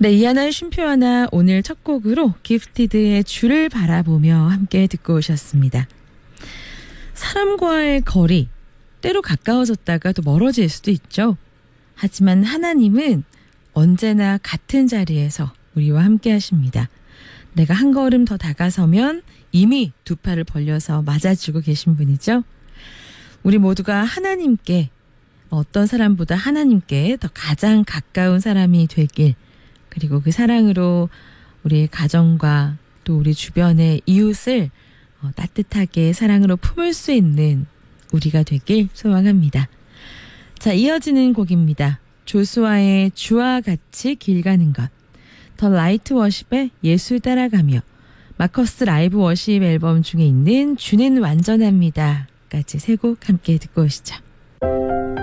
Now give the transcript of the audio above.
네, 이하나 쉼표 하나 오늘 첫 곡으로 기프티드의 주를 바라보며 함께 듣고 오셨습니다. 사람과의 거리, 때로 가까워졌다가 또 멀어질 수도 있죠. 하지만 하나님은 언제나 같은 자리에서 우리와 함께 하십니다. 내가 한 걸음 더 다가서면 이미 두 팔을 벌려서 맞아주고 계신 분이죠. 우리 모두가 하나님께, 어떤 사람보다 하나님께 더 가장 가까운 사람이 되길, 그리고 그 사랑으로 우리 가정과 또 우리 주변의 이웃을 따뜻하게 사랑으로 품을 수 있는 우리가 되길 소망합니다. 자, 이어지는 곡입니다. 조수아의 주와 같이 길 가는 것, 더 라이트 워십의 예수 따라가며, 마커스 라이브 워십 앨범 중에 있는 주는 완전합니다 까지 세 곡 함께 듣고 오시죠.